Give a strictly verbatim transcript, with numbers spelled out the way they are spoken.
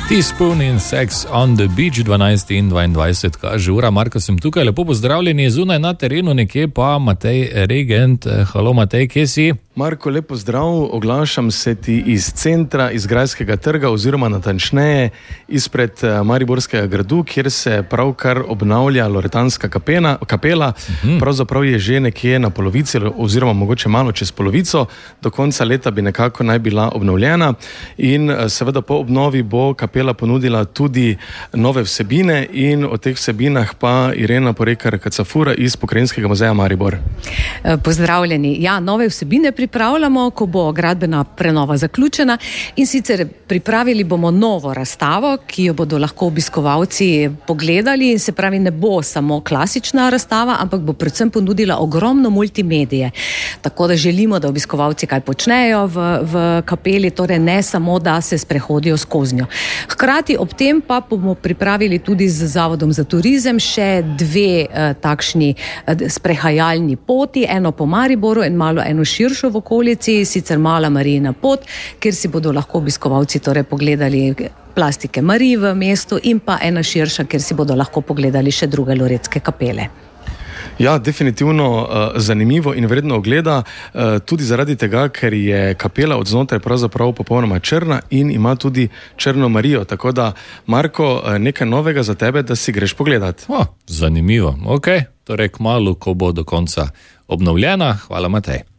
Teaspoon in Sex on the Beach, dvanajst in dvaindvajset, kaže ura. Marko, sem tukaj, lepo pozdravljeni, zunaj na terenu nekje pa Matej Regent. Halo Matej, kje si? Marko, lepo zdrav, oglašam se ti iz centra, iz Grajskega trga oziroma natančneje izpred Mariborskega gradu, kjer se pravkar obnavlja Loretanska kapena, kapela. Mhm. Pravzaprav je že nekje na polovici oziroma mogoče malo čez polovico, do konca leta bi nekako naj bila obnovljena in seveda po obnovi bo kapela ponudila tudi nove vsebine in o teh vsebinah pa Irena Porekar-Kacafura iz Pokrajinskega muzeja Maribor. Pozdravljeni. Ja, nove vsebine pripravljamo, ko bo gradbena prenova zaključena, in sicer pripravili bomo novo razstavo, ki jo bodo lahko obiskovalci pogledali, in se pravi, ne bo samo klasična razstava, ampak bo predvsem ponudila ogromno multimedije. Tako da želimo, da obiskovalci kaj počnejo v, v kapeli, torej ne samo, da se sprehodijo skozi njo. Hkrati ob tem pa bomo pripravili tudi z Zavodom za turizem še dve eh, takšni eh, sprehajalni poti, eno po Mariboru in malo eno širšo v okolici, sicer Mala Marijina pot, kjer si bodo lahko obiskovalci torej pogledali plastike Marij v mestu, in pa ena širša, kjer si bodo lahko pogledali še druge loretske kapele. Ja, definitivno uh, zanimivo in vredno ogleda, uh, tudi zaradi tega, ker je kapela od znotraj pravzaprav popolnoma črna in ima tudi črno Marijo. Tako da, Marko, uh, nekaj novega za tebe, da si greš pogledat. Oh, zanimivo, ok. Torej kmalu, ko bo do konca obnovljena. Hvala, Matej.